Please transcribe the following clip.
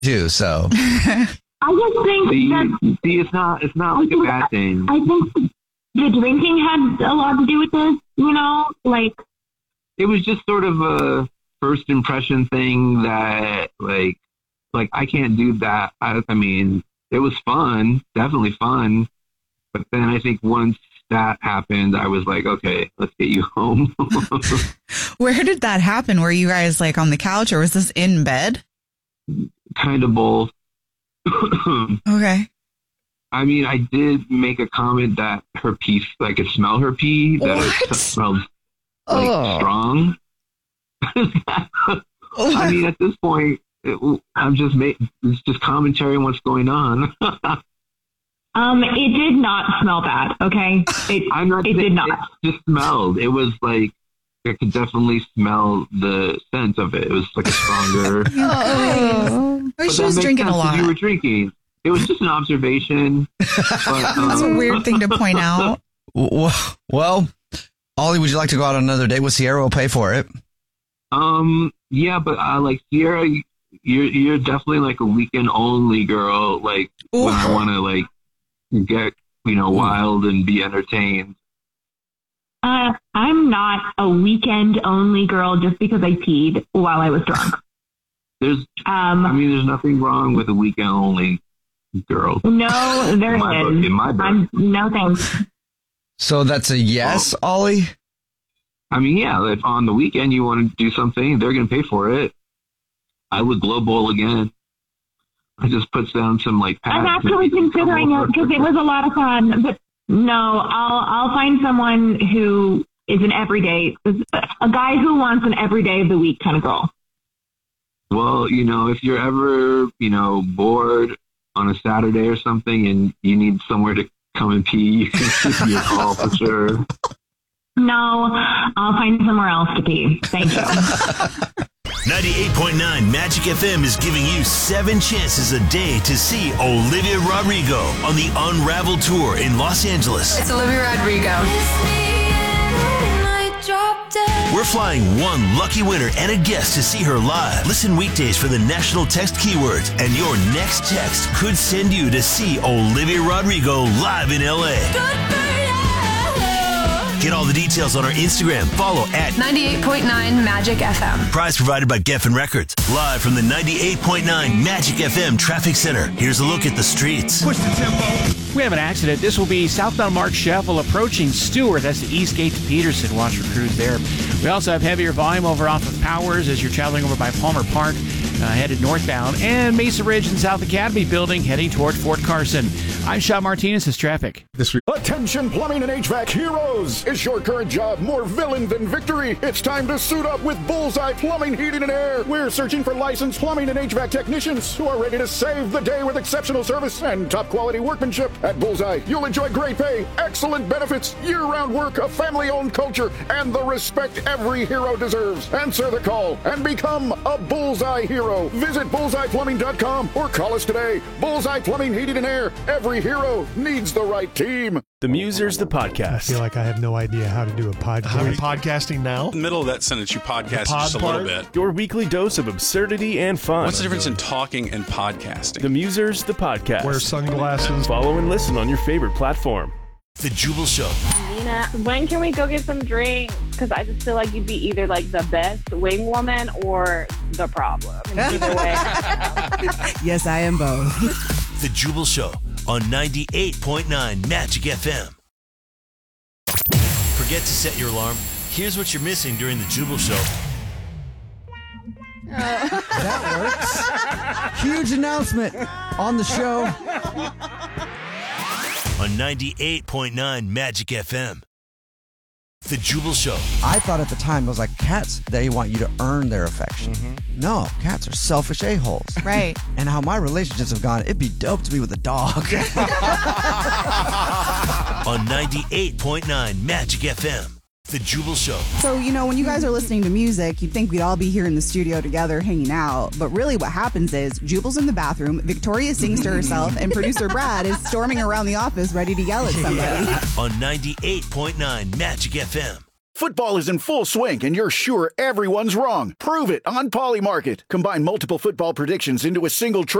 too. So I just think it's not like a bad thing. I think the drinking had a lot to do with this, like. It was just sort of a first impression thing that, like I can't do that. I mean, it was fun, definitely fun. But then I think once that happened, I was like, okay, let's get you home. Where did that happen? Were you guys like on the couch or was this in bed? Kind of both. Okay. I mean, I did make a comment that her pee, I could smell her pee, that it smelled strong. I mean, at this point, it's just commentary on what's going on. It did not smell bad. Okay, it did not. It just smelled. It was like I could definitely smell the scent of it. It was like a stronger. She was drinking a lot. You were drinking. It was just an observation. But, that's a weird thing to point out. Well, Ollie, would you like to go out on another date with Sierra? We'll pay for it. Yeah, but like Sierra, you're definitely like a weekend only girl. Like when I want to like get wild and be entertained. I'm not a weekend only girl just because I peed while I was drunk. There's nothing wrong with a weekend only girl. No, there is. In my book. No thanks. So that's a yes, Ollie? I mean, yeah, if on the weekend you want to do something, they're going to pay for it. I would glow bowl again. I just put down some pads. I'm actually considering it because it was a lot of fun. But no, I'll find someone who is an everyday, a guy who wants an every day of the week kind of girl. Well, if you're ever, bored on a Saturday or something and you need somewhere to come and pee, you can give me a call for sure. No, I'll find somewhere else to pee. Thank you. 98.9 Magic FM is giving you 7 chances a day to see Olivia Rodrigo on the Unravel Tour in Los Angeles. It's Olivia Rodrigo. We're flying one lucky winner and a guest to see her live. Listen weekdays for the national text keywords, and your next text could send you to see Olivia Rodrigo live in LA. Get all the details on our Instagram. Follow at 98.9 Magic FM. Prize provided by Geffen Records. Live from the 98.9 Magic FM Traffic Center. Here's a look at the streets. Push the tempo. We have an accident. This will be southbound Mark Sheffield approaching Stewart. That's the East Gate to Peterson. Watch for crews there. We also have heavier volume over off of Powers as you're traveling over by Palmer Park, headed northbound, and Mesa Ridge and South Academy building heading toward Fort Carson. I'm Sean Martinez. This is traffic. Attention plumbing and HVAC heroes! Is your current job more villain than victory? It's time to suit up with Bullseye Plumbing, Heating, and Air. We're searching for licensed plumbing and HVAC technicians who are ready to save the day with exceptional service and top quality workmanship. At Bullseye, you'll enjoy great pay, excellent benefits, year-round work, a family-owned culture, and the respect every hero deserves. Answer the call and become a Bullseye hero. Visit bullseyeplumbing.com or call us today. Bullseye Plumbing, Heating, and Air. Every hero needs the right team. The Musers, the podcast. I feel like I have no idea how to do a podcast. How are you podcasting now? In the middle of that sentence, you podcast just a little bit. Your weekly dose of absurdity and fun. What's the difference in talking and podcasting? The Musers, the podcast. Wear sunglasses. Follow and listen on your favorite platform. The Jubal Show. Nina, when can we go get some drinks? Because I just feel like you'd be either like the best wing woman or the problem. Either way. Yes, I am both. The Jubal Show on 98.9 Magic FM. Forget to set your alarm? Here's what you're missing during the Jubal Show. That works. Huge announcement on the show. On 98.9 Magic FM. The Jubal Show. I thought at the time, I was like, cats, they want you to earn their affection. Mm-hmm. No, cats are selfish a-holes. Right. And how my relationships have gone, it'd be dope to be with a dog. On 98.9 Magic FM. The Jubal Show. So, when you guys are listening to music, you'd think we'd all be here in the studio together hanging out. But really what happens is Jubal's in the bathroom, Victoria sings to herself, and producer Brad is storming around the office ready to yell at somebody. On 98.9 Magic FM. Football is in full swing, and you're sure everyone's wrong. Prove it on Polymarket. Combine multiple football predictions into a single trade.